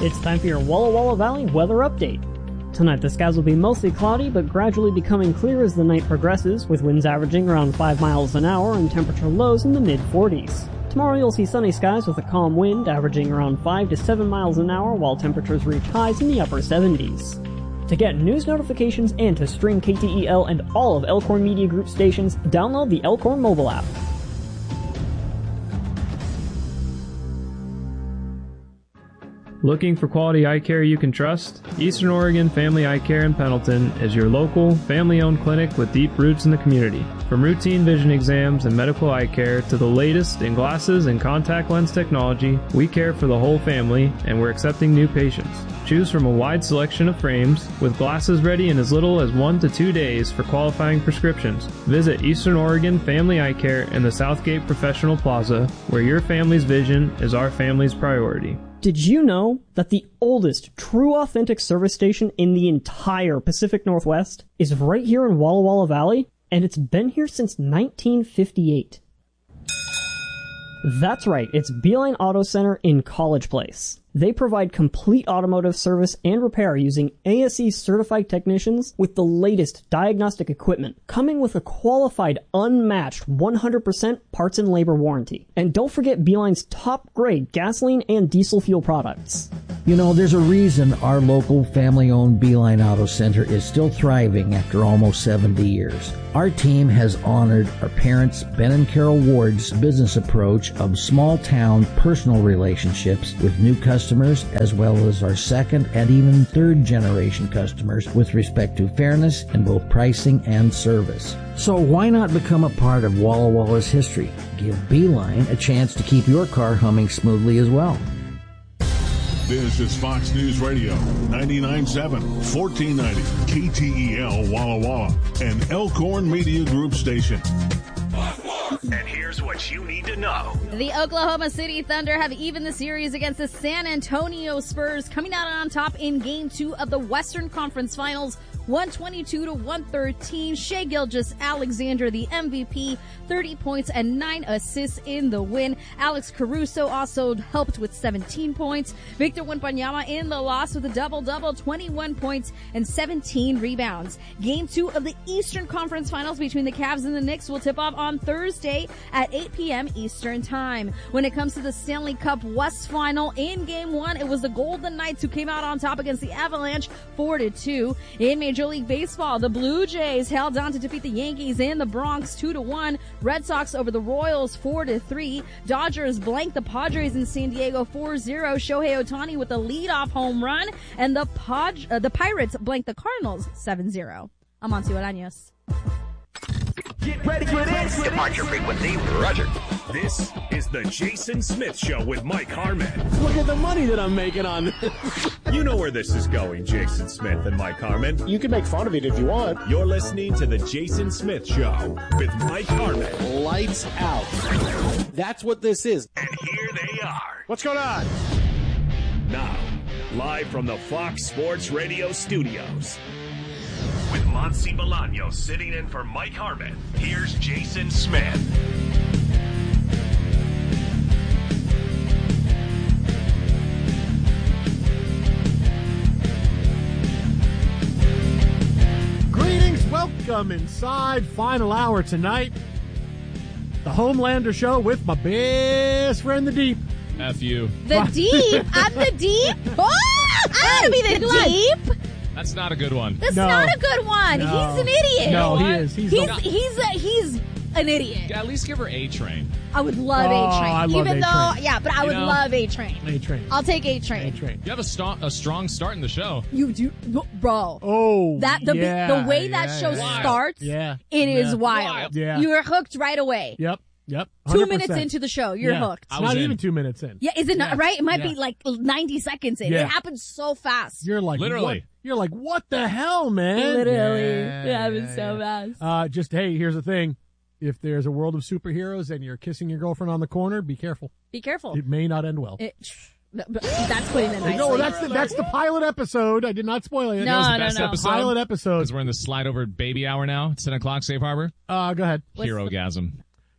It's time for your Walla Walla Valley weather update. Tonight the skies will be mostly cloudy, but gradually becoming clear as the night progresses, with winds averaging around 5 miles an hour and temperature lows in the mid-40s. Tomorrow you'll see sunny skies with a calm wind averaging around 5 to 7 miles an hour, while temperatures reach highs in the upper 70s. To get news notifications and to stream KTEL and all of Elkhorn Media Group stations, download the Elkhorn mobile app. Looking for quality eye care you can trust? Eastern Oregon Family Eye Care in Pendleton is your local, family-owned clinic with deep roots in the community. From routine vision exams and medical eye care to the latest in glasses and contact lens technology, we care for the whole family, and we're accepting new patients. Choose from a wide selection of frames, with glasses ready in as little as 1 to 2 days for qualifying prescriptions. Visit Eastern Oregon Family Eye Care in the Southgate Professional Plaza, where your family's vision is our family's priority. Did you know that the oldest true authentic service station in the entire Pacific Northwest is right here in Walla Walla Valley? And it's been here since 1958. That's right, it's Beeline Auto Center in College Place. They provide complete automotive service and repair using ASE certified technicians with the latest diagnostic equipment, coming with a qualified, unmatched 100% parts and labor warranty. And don't forget Beeline's top grade gasoline and diesel fuel products. You know, there's a reason our local family-owned Beeline Auto Center is still thriving after almost 70 years. Our team has honored our parents, Ben and Carol Ward's business approach of small-town personal relationships with new customers, as well as our second and even third generation customers with respect to fairness in both pricing and service. So why not become a part of Walla Walla's history? Give Beeline a chance to keep your car humming smoothly as well. This is Fox News Radio, 99.7, 1490, KTEL Walla Walla, an Elkhorn Media Group station. And here's what you need to know. The Oklahoma City Thunder have evened the series against the San Antonio Spurs, coming out on top in Game 2 of the Western Conference Finals, 122-113. Shai Gilgeous-Alexander, the MVP, 30 points and 9 assists in the win. Alex Caruso also helped with 17 points. Victor Wembanyama in the loss with a double-double, 21 points and 17 rebounds. Game 2 of the Eastern Conference Finals between the Cavs and the Knicks will tip off on Thursday at 8 p.m. Eastern Time. When it comes to the Stanley Cup West Final, in Game 1, it was the Golden Knights who came out on top against the Avalanche 4-2. In Major League Baseball, the Blue Jays held on to defeat the Yankees in the Bronx 2-1. Red Sox over the Royals 4-3. Dodgers blanked the Padres in San Diego 4-0. Shohei Ohtani with a leadoff home run, and the Pirates blanked the Cardinals 7-0. I'm Monty Olaños. Get ready for this. Departure frequency, roger. This is the Jason Smith Show with Mike Harmon. Look at the money that I'm making on this. You know where this is going, Jason Smith and Mike Harmon. You can make fun of it if you want. You're listening to the Jason Smith Show with Mike Harmon. Lights out. That's what this is. And here they are. What's going on? Now, live from the Fox Sports Radio studios. With Monty Bolaños sitting in for Mike Harmon, here's Jason Smith. Greetings, welcome inside. Final hour tonight. The Homelander Show with my best friend, the Deep. F you. The Deep? I'm the Deep? Oh, I want to be the Deep. That's not a good one. That's not a good one. No. He's an idiot. No, he is. He's an idiot. At least give her A-Train. I would love A-Train. I love Even A-Train. though, yeah, but I would love A-Train. A-Train. I'll take A-Train. A-Train. You have a strong start in the show. You do, bro. Oh, the way that show starts, it is wild. Yeah. You're hooked right away. Yep. 2 minutes into the show, you're hooked. It's not even 2 minutes in. Yeah, is it not right? It might be like 90 seconds in. Yeah. It happens so fast. You're like, literally. You're like, what the hell, man? Literally. It happens so fast. Just, hey, here's the thing. If there's a world of superheroes and you're kissing your girlfriend on the corner, be careful. Be careful. It may not end well. That's putting it nicely. No, that's the pilot episode. I did not spoil it. No, That was the best episode. Pilot episode. Because we're in the slide over baby hour now. 10 o'clock, Safe Harbor. Go ahead. Hero-gasm.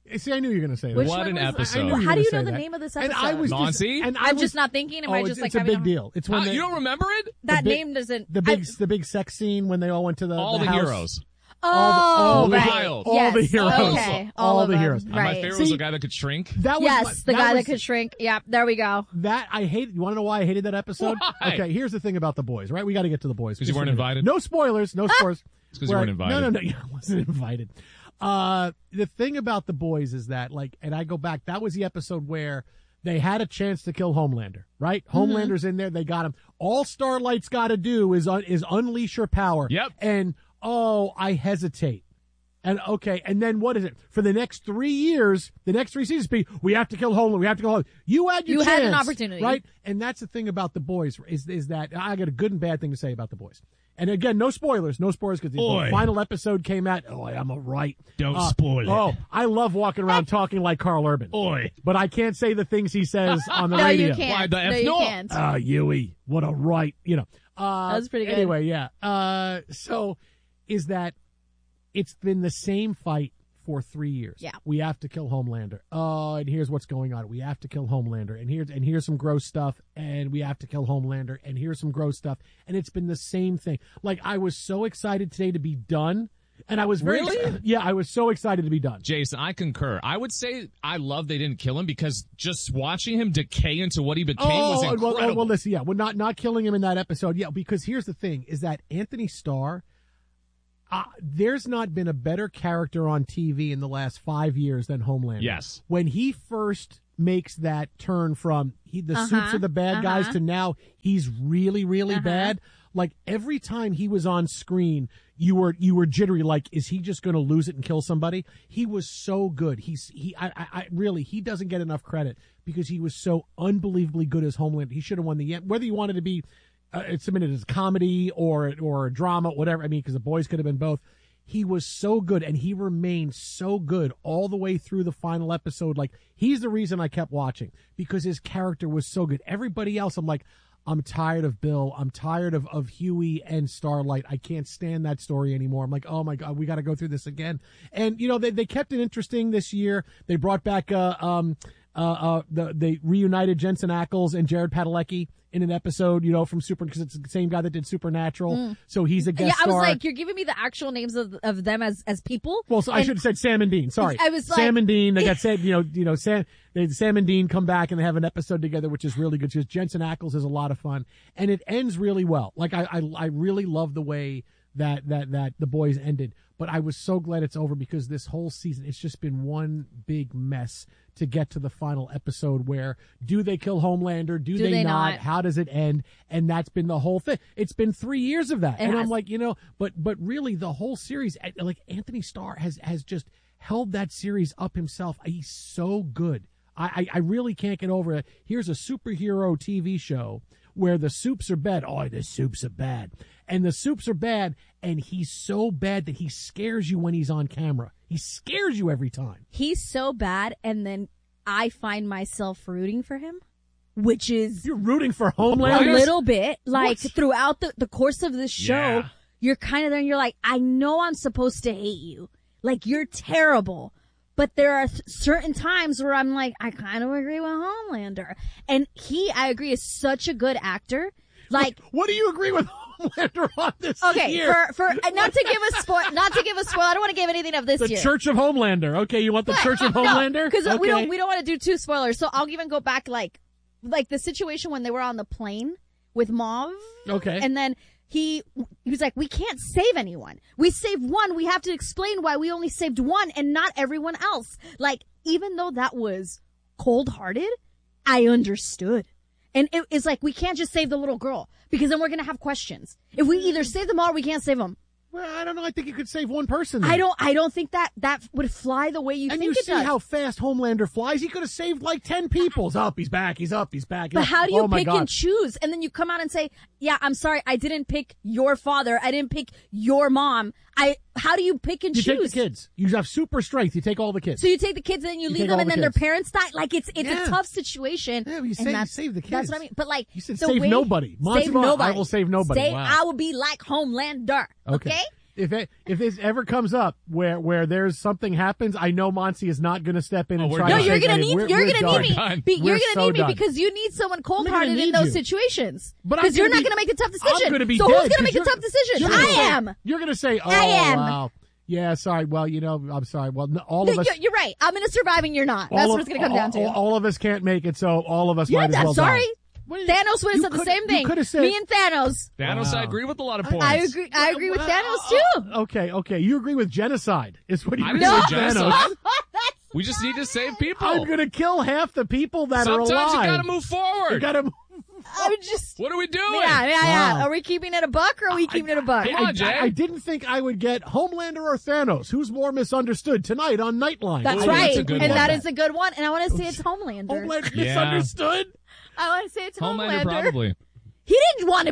See, I knew you were going to say that. Which What one an was- episode. I knew you were How do gonna you say know the that. name of this And episode? I was Nancy? I'm just not thinking. Am I just like it's a having big deal. It's when You don't remember it? That big- name doesn't. the big sex scene when they all went to All the house. heroes. all the- right. Wild. all Yes. the heroes. Okay. All of the them. heroes. My Right. favorite was See, the guy that could shrink. That was Yes, the guy was, that could shrink. Yeah, there we go. That I hate. You want to know why I hated that episode? Why? Okay, here's the thing about the boys. Right, we got to get to the boys 'Cause you Just weren't a minute. invited? No spoilers. No spoilers. It's 'cause you weren't invited. No. I wasn't invited. The thing about the boys is that, like, and I go back. That was the episode where they had a chance to kill Homelander. Right, Homelander's in there. They got him. All Starlight's got to do is unleash her power. Yep. And I hesitate. And okay, and then what is it? For the next 3 years, the next 3 seasons be, we have to kill Homelander, we have to kill Homelander. You had your You chance. had an opportunity. Right? And that's the thing about the boys, is that I got a good and bad thing to say about the boys. And again, no spoilers because the Oi. final episode came out. Oh, I'm a right. Don't spoil it. Oh, I love walking around talking like Carl Urban. Oi. But I can't say the things he says on the No, radio. you can't. Why the no, F you not? can't. Yui, what a right, That was pretty good. Anyway, yeah. So is that it's been the same fight for 3 years. Yeah. We have to kill Homelander. Oh, and here's what's going on. We have to kill Homelander. And here's some gross stuff. And we have to kill Homelander. And here's some gross stuff. And it's been the same thing. Like, I was so excited today to be done. And I was very Really? Yeah, I was so excited to be done. Jason, I concur. I would say I love they didn't kill him because just watching him decay into what he became was incredible. Well, listen, yeah, well, not killing him in that episode, yeah, because here's the thing, is that Anthony Starr, there's not been a better character on TV in the last 5 years than Homelander. Yes. When he first makes that turn from the suits are the bad guys to now he's really, really bad. Like, every time he was on screen, you were jittery. Like, is he just going to lose it and kill somebody? He was so good. I really, he doesn't get enough credit because he was so unbelievably good as Homelander. He should have won the, whether you wanted to be submitted as comedy or a drama, whatever. I mean, because the boys could have been both. He was so good, and he remained so good all the way through the final episode. Like, he's the reason I kept watching, because his character was so good. Everybody else, I'm like, I'm tired of Bill. I'm tired of Huey and Starlight. I can't stand that story anymore. I'm like, oh my God, we got to go through this again. And, they kept it interesting this year. They brought back, they reunited Jensen Ackles and Jared Padalecki in an episode, from because it's the same guy that did Supernatural. So he's a guest Yeah, I was star. like, you're giving me the actual names of them as people. Well, so I should have said Sam and Dean. Sorry, I was like- Sam and Dean. They got said, Sam and Dean come back and they have an episode together, which is really good. Because Jensen Ackles is a lot of fun, and it ends really well. Like, I really love the way that the boys ended. But I was so glad it's over, because this whole season, it's just been one big mess to get to the final episode where, do they kill Homelander? Do they not? How does it end? And that's been the whole thing. It's been 3 years of that. It and has. I'm like, but really the whole series, like, Anthony Starr has just held that series up himself. He's so good. I really can't get over it. Here's a superhero TV show where the soups are bad. Oh, the soups are bad. And the soups are bad, and he's so bad that he scares you when he's on camera. He scares you every time. He's so bad, and then I find myself rooting for him, which is You're rooting for Homelander? a little bit. Like, What? throughout the course of this show, Yeah. you're kind of there and you're like, I know I'm supposed to hate you. Like, you're terrible. But there are certain times where I'm like, I kind of agree with Homelander. And I agree, is such a good actor. Like, What do you agree with Homelander on this okay, year? for not to give a spoil, I don't want to give anything of this The year. Church of Homelander. Okay, you want the Church of Homelander? Because okay. we don't want to do two spoilers. So I'll even go back like the situation when they were on the plane with Mauve. Okay. And then he was like, we can't save anyone. We saved one. We have to explain why we only saved one and not everyone else. Like, even though that was cold-hearted, I understood. And it's like, we can't just save the little girl, because then we're going to have questions. If we either save them all or we can't save them. Well, I don't know. I think you could save one person. Then. I don't think that would fly the way you And think you it see does. how fast Homelander flies. He could have saved like 10 people. He's up. He's back. He's up. He's back. But how do you Oh, my pick God. and choose? And then you come out and say, yeah, I'm sorry, I didn't pick your father. I didn't pick your mom. How do you pick and You choose? take the kids. You have super strength. You take all the kids. So you take the kids and then you leave take them all and the then their kids. parents die. Like, it's Yeah. a tough situation. Yeah, but you And save the kids. That's what I mean. But like, You said the save way- nobody. Save Monsignor, nobody. I will save nobody. Wow. I will be like Homelander. Okay? if this ever comes up where there's something happens, I know Monty is not going to step in and try. No, to you're going to need me. You're going to need me because you need someone cold-hearted in those situations. Because you're not going to make the tough decision. I'm going to be so dead, who's going to make the tough decision? I am. You're going to say, "Oh, I am. wow." Yeah, sorry. Well, I'm sorry. Well, all of us. You're right. I'm going to survive and you're not. That's what it's going to come down to. All of us can't make it, so all of us might as well sorry. die. Thanos would have said the same thing. Me and Thanos. Thanos, I agree with a lot of points. I agree with Thanos too. Okay. You agree with genocide? Is what you agree with Thanos? We just need to save people. I'm going to kill half the people that are alive. Sometimes you got to move forward. You got to. What are we doing? Yeah. Are we keeping it a buck or are we keeping it a buck? Come on, Jay. I didn't think I would get Homelander or Thanos. Who's more misunderstood tonight on Nightline? That's right. That is a good one. And I want to say it's Homelander. Homelander misunderstood? I want to say it's Homelander. Probably. He didn't want to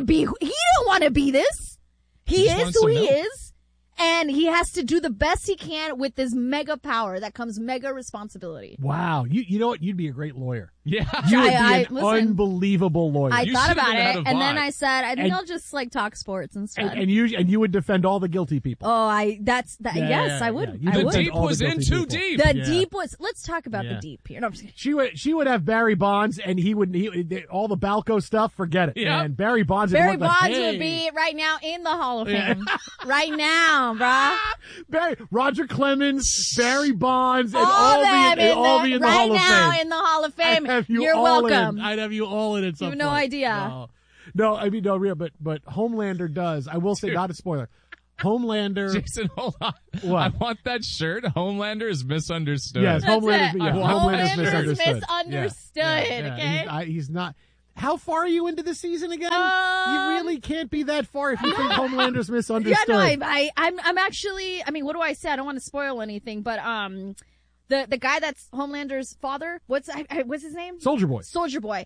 be this. He is who he is. And he has to do the best he can with this mega power that comes mega responsibility. Wow. You know what? You'd be a great lawyer. Yeah. You would be an unbelievable lawyer. I thought about it, and then I said, I think I'll just talk sports instead. And you would defend all the guilty people. Yes, I would. Yeah. I would. The deep was in too deep. The deep was. Let's talk about the deep here. No, I'm just kidding. She would have Barry Bonds, and he all the Balco stuff. Forget it. Yeah. And Barry Bonds. Would be right now in the Hall of Fame. Right now, brah. Roger Clemens, Barry Bonds, and all be in the Hall of Fame. Right now in the Hall of Fame. You're welcome. I'd have you all in it. You have no idea. No, I mean, no, real, but Homelander does. I will say, not a spoiler. Homelander. Jason, hold on. What? I want that shirt. Homelander is misunderstood. Yes, Homelander is misunderstood. Yeah. Okay, he's not. How far are you into the season again? You really can't be that far if you think Homelander's misunderstood. Yeah, no, I'm actually. I mean, what do I say? I don't want to spoil anything, but The guy that's Homelander's father, what's his name? Soldier Boy. Soldier Boy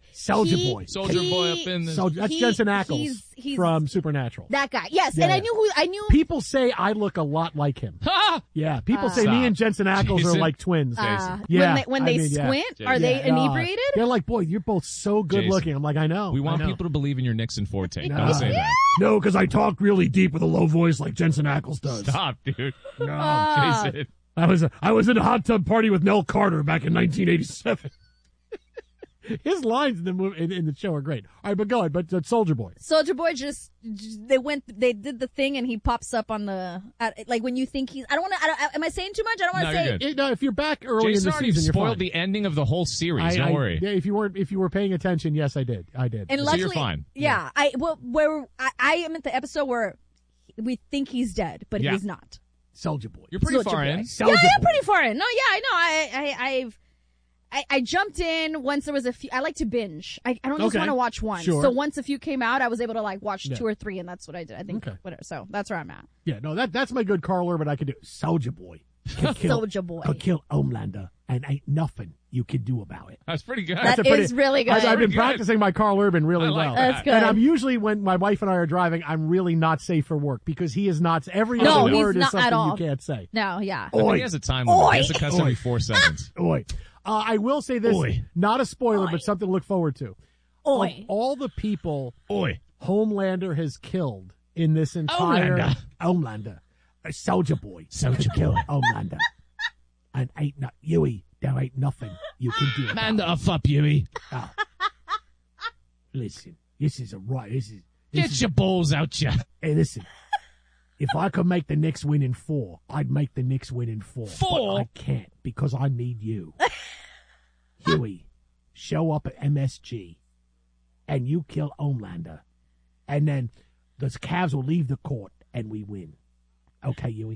up in the... That's Jensen Ackles from Supernatural. That guy, yes. Yeah. And I knew... People say I look a lot like him. Yeah, people say me and Jensen Ackles are like twins. When they squint, are they inebriated? They're like, boy, you're both so good looking. I'm like, I know. We want people to believe in your Nixon forte. No. Don't say that. No, because I talk really deep with a low voice like Jensen Ackles does. Stop, dude. No, Jason. I was in a hot tub party with Nell Carter back in 1987. His lines in the movie in the show are great. All right, but go ahead. But Soldier Boy. Soldier Boy they did the thing and he pops up on the like when you think he's. Am I saying too much? I don't want to say it. No, if you're back early in the season, you're spoiled the ending of the whole series. Don't worry. Yeah, if you were paying attention, yes, I did. And luckily, so you're fine. Yeah, I am at the episode where we think he's dead, but he's not. Soldier Boy. You're pretty far in. Yeah, I'm pretty far in. No, yeah, I know. I jumped in once there was a few. I like to binge. I don't just want to watch one. Sure. So once a few came out, I was able to watch 2 or 3, and that's what I did. I think whatever. So that's where I'm at. Yeah, no, that's my good Carl Urban I could do. Soldier Boy. Soldier Boy. Could kill Homelander, and ain't nothing you can do about it. That's pretty good. That is really good. I've been practicing my Carl Urban really well. That's good. And I'm usually, when my wife and I are driving, I'm really not safe for work because he is not. Every other word is something you can't say. No, yeah. I think he has a time limit. He has to cuss every 4 seconds. Oi. I will say this, not a spoiler, but something to look forward to. Of all the people Homelander has killed in this entire... Homelander. Soldier Boy. Soldier Boy. Homelander. And ain't not Huey. There ain't nothing you can do. Man, the up, Huey. Oh. Listen, this is Get your balls out, ya. Hey, listen. If I could make the Knicks win in 4, I'd make the Knicks win in 4. 4? But I can't because I need you. Huey, show up at MSG, and you kill Homelander. And then the Cavs will leave the court, and we win. Okay, Huey.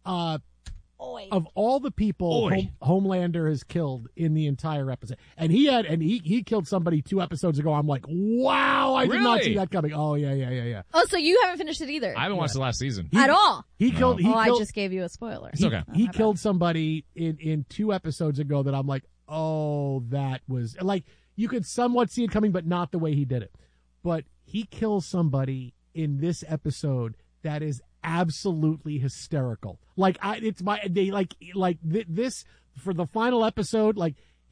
Of all the people Homelander has killed in the entire episode, and he killed somebody 2 episodes ago. I'm like, wow, I did not see that coming. Oh yeah. Oh, so you haven't finished it either? I haven't watched the last season at all. He killed. I just gave you a spoiler. It's okay. He killed somebody in 2 episodes ago that I'm like, oh, that was like you could somewhat see it coming, but not the way he did it. But he kills somebody in this episode that is absolutely hysterical. Like this for the final episode. Like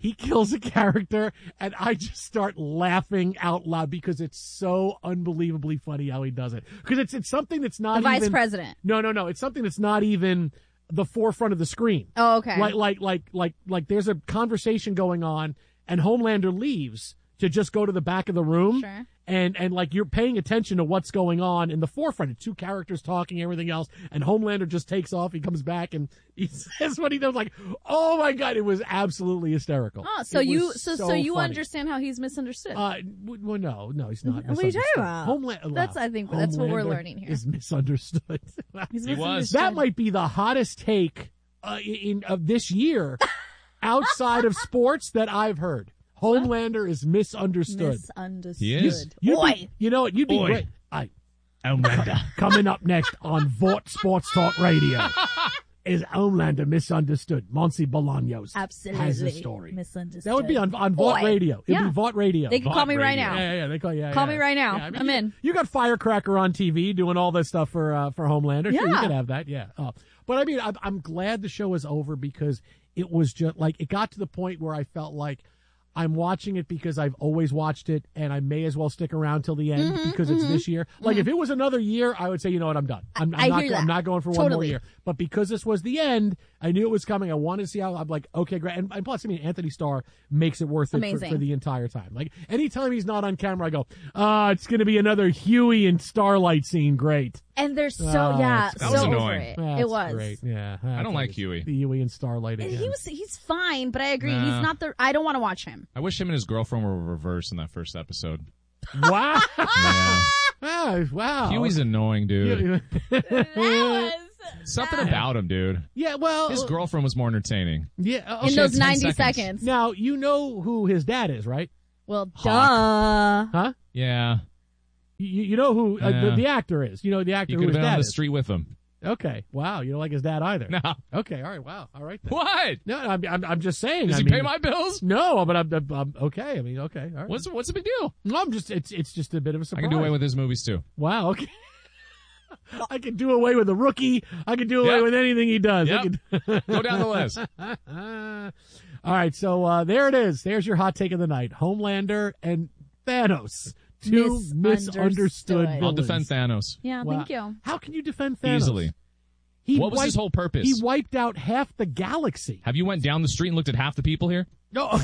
he kills a character, and I just start laughing out loud because it's so unbelievably funny how he does it. Because it's something that's not The even vice president. No. It's something that's not even the forefront of the screen. Oh, okay. Like there's a conversation going on, and Homelander leaves to just go to the back of the room. Sure. And like you're paying attention to what's going on in the forefront. Two characters talking, everything else, and Homelander just takes off. He comes back and he says what he does. Like, oh my god, it was absolutely hysterical. Oh, so It you was so funny. understand how he's misunderstood. Well, no, he's not. What are you talking about? Homelander. I think that's what we're learning here. Is misunderstood. He was. That might be the hottest take of this year outside of sports that I've heard. Homelander is misunderstood. Misunderstood. He is. You know what? You'd be great. Homelander. Coming up next on Vought Sports Talk Radio is Homelander misunderstood. Monsi Bolaños Absolutely. has a story. Misunderstood. That would be on Vought Radio. It'd be Vought Radio. They can call me right now. Yeah. They call Call me right now. Yeah, I mean, I'm in. You got Firecracker on TV doing all this stuff for Homelander. Sure, you Yeah. could have that. Yeah. But I mean, I'm glad the show is over because it was just like it got to the point where I felt like I'm watching it because I've always watched it, and I may as well stick around till the end because it's this year. Like if it was another year, I would say, you know what, I'm done. I'm not going for one more year. But because this was the end, I knew it was coming. I wanted to see how. I'm like, okay, great. And plus, I mean, Anthony Starr makes it worth it for the entire time. Like anytime he's not on camera, I go, it's going to be another Huey and Starlight scene. Great. And they're so that was so annoying. over it. That's It was great. Yeah, I don't like Huey. The Huey and Starlight And again. he's fine, but I agree. Nah. He's not the. I don't want to watch him. I wish him and his girlfriend were reversed in that first episode. Wow. Yeah. Wow. Huey's annoying, dude. That was Something about him, dude. Yeah, well, His girlfriend was more entertaining. yeah. in She those had 10 90 seconds. seconds. Now you know who his dad is, right? Well, Hawk. duh. Huh? Yeah. You know who Yeah. the actor is. You know the actor You who could his have been on dad the is. street with him. Okay. Wow. You don't like his dad either. No. Okay. All right. Wow. All right. Then. What? No, I'm just saying. Does I he mean, pay my bills? No, but I'm okay. I mean, okay. All right. What's the big deal? No, I'm just. It's just a bit of a I surprise. can do away with his movies too. Wow. Okay. I can do away with the rookie. I can do away Yep. with anything he does. I Yep. can- Go down the list. All right. So there it is. There's your hot take of the night. Homelander and Thanos. Two misunderstood villains. I'll defend Thanos Yeah, Wow. thank you. How can you defend Thanos? easily. What was his whole purpose? He wiped out half the galaxy. Have you went down the street and looked at half the people here? No.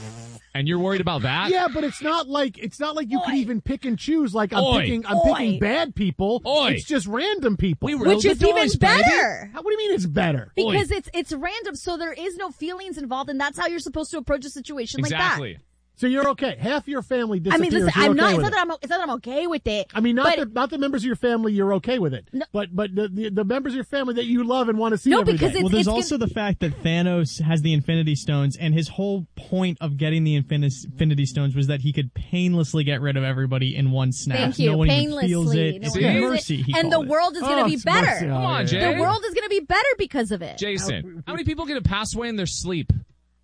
And you're worried about that? Yeah, but it's not like you can even pick and choose. Like I'm Oi. picking bad people. Oi. It's just random people. We Which rode the is even dice, baby. better. What do you mean it's better? Because it's random, so there is no feelings involved, and that's how you're supposed to approach a situation like that. Exactly. So you're okay. Half your family I disappears. mean, listen, you're I'm okay not. with It's not that I'm okay with it. I mean, but not the members of your family. You're okay with it, No. but the members of your family that you love and want to see. No, every because day. it's- Well, there's also the fact that Thanos has the Infinity Stones, and his whole point of getting the Infinity Stones was that he could painlessly get rid of everybody in one snap. Thank you. No one Painlessly. even feels it. No It's one feels mercy, it. he And the called it. world is going to be it's better. mercy. Come on, yeah. Jay. The world is going to be better because of it. Jason, how many people get to pass away in their sleep?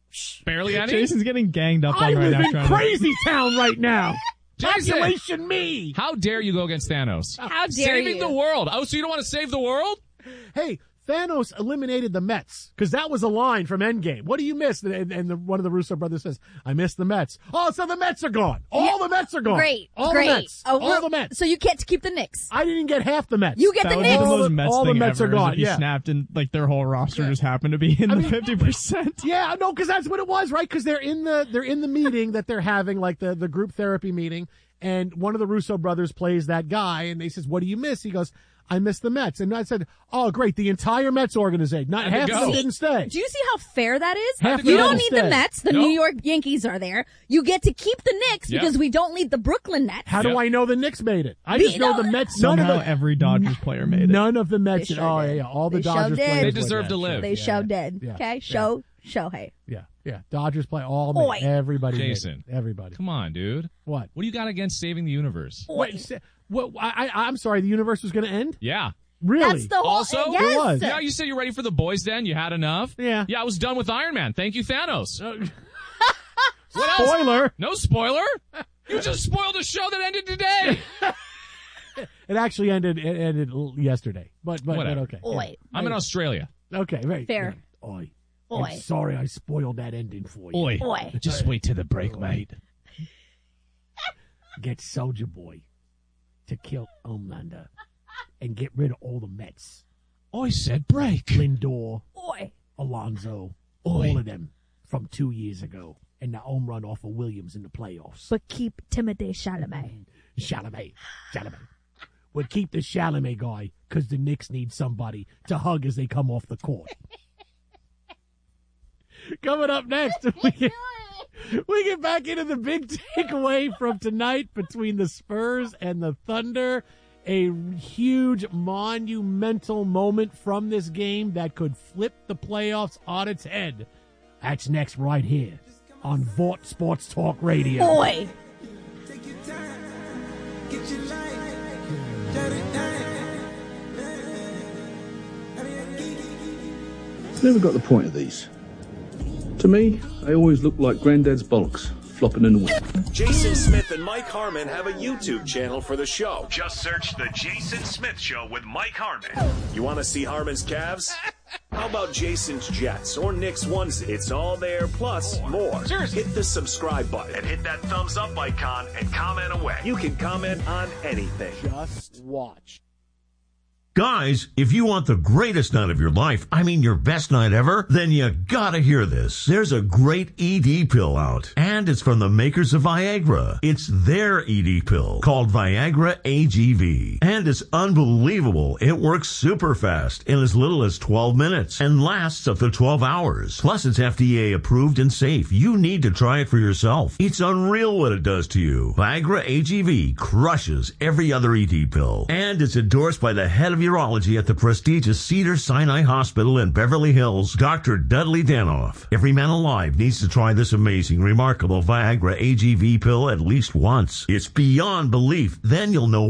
Barely any? Jason's getting ganged up I on right live now. in trying to- crazy town right now. Jason! Population me. How dare you go against Thanos? How dare Saving you? the world. Oh, so you don't want to save the world? Hey, Thanos eliminated the Mets because that was a line from Endgame. What do you miss? And one of the Russo brothers says, "I miss the Mets." Oh, so the Mets are gone. All the Mets are gone. Great. All Great. the Mets. Oh, all the Mets. So you can't keep the Knicks. I didn't get half the Mets. You get That the would Knicks. be the All most the- Mets all the thing Mets ever, are is gone, if he yeah. snapped and like their whole roster just happened to be in the 50%. Yeah, no, because that's what it was, right? Because they're in the meeting that they're having, like the group therapy meeting, and one of the Russo brothers plays that guy, and they says, "What do you miss?" He goes, "I miss the Mets." And I said, "Oh, great, the entire Mets organization. Not Had to half of go. them didn't stay." Do you see how fair that is? Half You of don't them need stay. the Mets. The Nope. New York Yankees are there. You get to keep the Knicks Yep. because we don't need the Brooklyn Nets. How do Yep. I know the Knicks made it? I just know the Mets. None Somehow of the every Dodgers player made it. none of the Mets. They sure oh did. yeah, all the They sure Dodgers did. players. They went deserve there. to live. They Yeah, show dead. yeah, Okay? yeah. Shohei. Yeah. Dodgers play all. Oi. Everybody. made it. Jason. Everybody. Come on, dude. What? What do you got against saving the universe? Wait. What? I'm sorry. The universe was going to end. Yeah. Really? That's the whole. Also, yes. It was. Yeah, you said you're ready for the boys den. You had enough. Yeah. Yeah, I was done with Iron Man. Thank you, Thanos. What else? Spoiler. No spoiler. You just spoiled a show that ended today. It actually ended yesterday. But Whatever. okay. Oi. I'm in Australia. Okay. Right. Fair. Yeah. Oi. Oi. I'm sorry I spoiled that ending for you. Oi. Oi. Just wait till the break, mate. Get Soldier Boy to kill Homelander and get rid of all the Mets. I said break. Lindor, Oi. Alonso, Oi. all of them from 2 years ago. And the home run off of Williams in the playoffs. But keep Timothée Chalamet. Chalamet. We'll keep the Chalamet guy because the Knicks need somebody to hug as they come off the court. Coming up next, we get back into the big takeaway from tonight between the Spurs and the Thunder. A huge, monumental moment from this game that could flip the playoffs on its head. That's next right here on Vought Sports Talk Radio. Oi. Never got the point of these. To me, they always look like Granddad's bollocks flopping in the wind. Jason Smith and Mike Harmon have a YouTube channel for the show. Just search The Jason Smith Show with Mike Harmon. You want to see Harmon's calves? How about Jason's Jets or Nick's onesie? It's all there, plus more. Seriously. Hit the subscribe button and hit that thumbs up icon and comment away. You can comment on anything. Just watch. Guys, if you want the greatest night of your life, I mean your best night ever, then you gotta hear this. There's a great ED pill out, and it's from the makers of Viagra. It's their ED pill called Viagra AGV, and it's unbelievable. It works super fast in as little as 12 minutes and lasts up to 12 hours. Plus, it's FDA approved and safe. You need to try it for yourself. It's unreal what it does to you. Viagra AGV crushes every other ED pill, and it's endorsed by the head of urology at the prestigious Cedars-Sinai Hospital in Beverly Hills, Dr. Dudley Danoff. Every man alive needs to try this amazing, remarkable Viagra AGV pill at least once. It's beyond belief. Then you'll know